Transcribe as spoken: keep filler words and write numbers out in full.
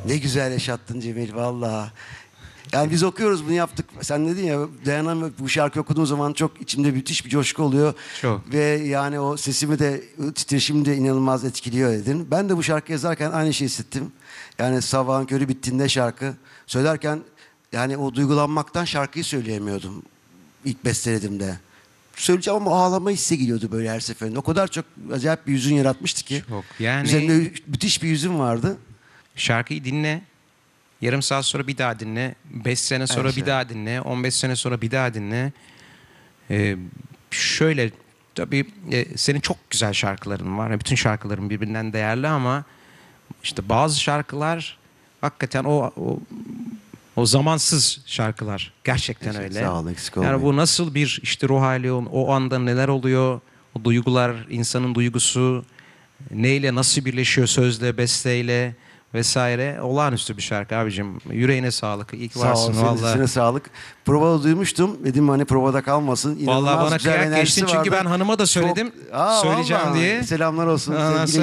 Ne güzel yaşattın Cemil valla. Yani biz okuyoruz bunu yaptık. Sen dedin ya dayanamam, bu şarkı okuduğum zaman çok içimde müthiş bir coşku oluyor. Çok. Ve yani o sesimi de titreşimi de inanılmaz etkiliyor dedin. Ben de bu şarkı yazarken aynı şeyi hissettim. Yani sabahın körü bittiğinde şarkı söylerken yani o duygulanmaktan şarkıyı söyleyemiyordum. İlk bestelediğimde. Söyleyeceğim ama ağlama hissi geliyordu böyle her seferinde. O kadar çok acayip bir yüzün yaratmıştı ki. Çok. Yani Üzerinde müthiş bir yüzün vardı. şarkıyı dinle. Yarım saat sonra bir daha dinle. Beş sene sonra Evet, bir evet. daha dinle. On beş sene sonra bir daha dinle. Ee, şöyle tabii e, senin çok güzel şarkıların var. Bütün şarkıların birbirinden değerli ama işte bazı şarkılar hakikaten o o, o zamansız şarkılar. Gerçekten Teşekkür- öyle. Sağ ol, eksik Yani olmayın. bu nasıl bir işte ruh hali, o, o anda neler oluyor? O duygular, insanın duygusu neyle nasıl birleşiyor sözle, besteyle vesaire. Olağanüstü bir şarkı abicim. Yüreğine sağlık. İyi ki Sağ ol, varsın senin valla. sesine sağlık. Provada duymuştum. Dedim hani provada kalmasın. İnanılmaz Vallahi bana güzel kıyak enerjisi geçtin çünkü vardı. ben hanıma da söyledim. Çok- Aa, söyleyeceğim vallahi. diye. Selamlar olsun. Ondan Sevgili